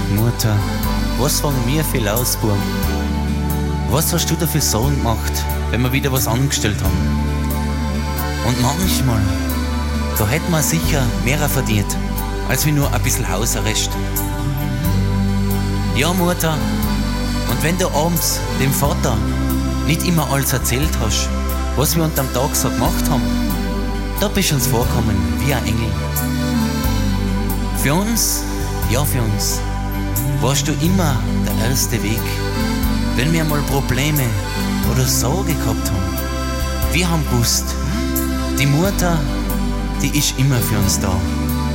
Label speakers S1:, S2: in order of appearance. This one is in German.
S1: Mutter, was fangen wir viel aus, Bub? Was hast du da für Sorgen gemacht, wenn wir wieder was angestellt haben? Und manchmal, da hätten wir sicher mehr verdient, als wie nur ein bisschen Hausarrest. Ja, Mutter, und wenn du abends dem Vater nicht immer alles erzählt hast, was wir unterm Tag so gemacht haben, da bist du uns vorkommen wie ein Engel. Für uns, ja für uns, warst du immer der erste Weg, wenn wir mal Probleme oder Sorge gehabt haben. Wir haben gewusst, die Mutter, die ist immer für uns da.